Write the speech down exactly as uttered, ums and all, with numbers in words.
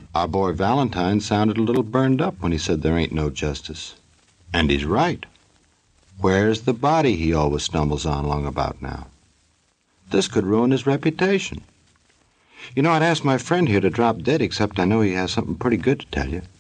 Our boy Valentine sounded a little burned up when he said there ain't no justice. And he's right. Where's the body he always stumbles on long about now? This could ruin his reputation. You know, I'd ask my friend here to drop dead, except I know he has something pretty good to tell you.